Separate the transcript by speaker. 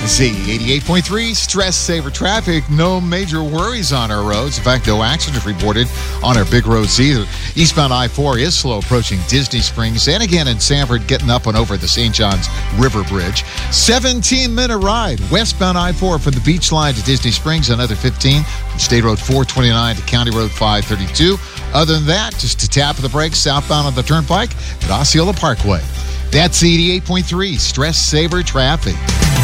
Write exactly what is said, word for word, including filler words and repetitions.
Speaker 1: Z eighty-eight point three, stress saver traffic. No major worries on our roads. In fact, no accidents reported on our big roads either. Eastbound I four is slow approaching Disney Springs and again in Sanford, getting up and over the Saint John's River Bridge. seventeen minute ride westbound I four from the beach line to Disney Springs, another fifteen from State Road four twenty-nine to County Road five thirty-two. Other than that, just a tap of the brakes southbound on the turnpike at Osceola Parkway. That's eighty-eight point three, stress saver traffic.